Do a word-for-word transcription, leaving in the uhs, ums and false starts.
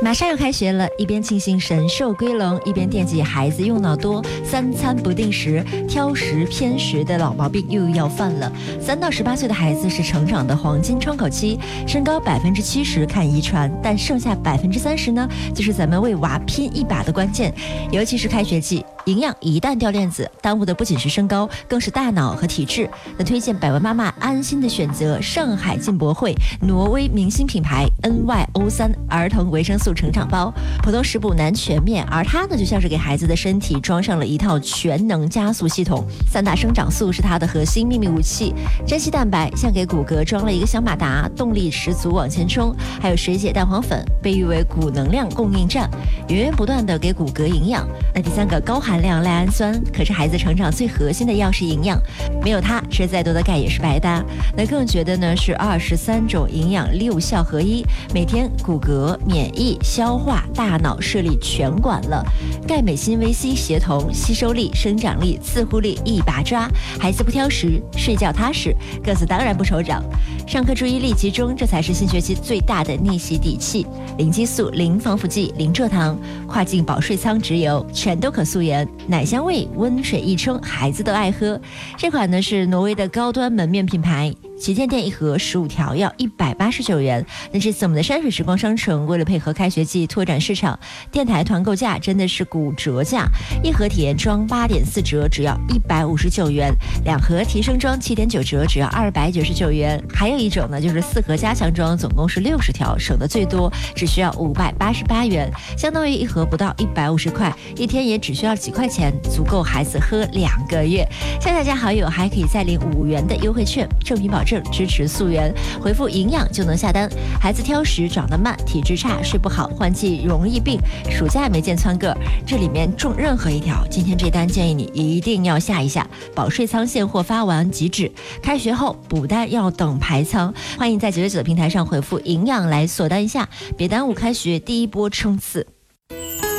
马上要开学了，一边庆幸神兽归笼，一边惦记孩子用脑多，三餐不定时、挑食偏食的老毛病又要犯了。三到十八岁的孩子是成长的黄金窗口期，身高百分之七十看遗传，但剩下百分之三十呢，就是咱们为娃拼一把的关键。尤其是开学季，营养一旦掉链子，耽误的不仅是身高，更是大脑和体质。那推荐百万妈妈安心的选择上海进博会挪威明星品牌 N Y O 三 儿童维生素成长包，普通食补难全面，而它呢就像是给孩子的身体装上了一套全能加速系统。三大生长素是它的核心秘密武器，珍稀蛋白像给骨骼装了一个小马达，动力十足往前冲。还有水解蛋黄粉，被誉为骨能量供应站，源源不断的给骨骼营养。那第三个高含量赖氨酸，可是孩子成长最核心的药食营养，没有它吃再多的钙也是白搭。那更觉得呢是二十三种营养六效合一，每天骨骼、免疫、消化、大脑视力全管了。钙镁锌维 C 协同，吸收力、生长力、自护力一把抓，孩子不挑食，睡觉踏实，个子当然不愁长。上课注意力集中，这才是新学期最大的逆袭底气。零激素、零防腐剂、零蔗糖，跨境保税仓直邮，全都可溯源，奶香味，温水一冲，孩子都爱喝。这款呢是挪威的高端门面品牌，旗舰店一盒十五条要一百八十九元。那这次我们的山水时光商城为了配合开学季拓展市场，电台团购价真的是骨折价，一盒体验装八点四折只要一百五十九元，两盒提升装七点九折只要二百九十九元。还有一种呢就是四盒加强装，总共是六十条，省得最多只需要五百八十八元，相当于一盒不到一百五十块，一天也只需要几块钱，足够孩子喝两个月。向大家好友还可以再领五元的优惠券，正品保证，支持溯源，回复营养就能下单。孩子挑食、长得慢、体质差、睡不好、换季容易病，暑假没见蹿个，这里面中任何一条，今天这单建议你一定要下一下。保税仓现货发完即止，开学后补单要等排仓，欢迎在九九九的平台上回复营养来锁单一下，别耽误开学第一波冲刺。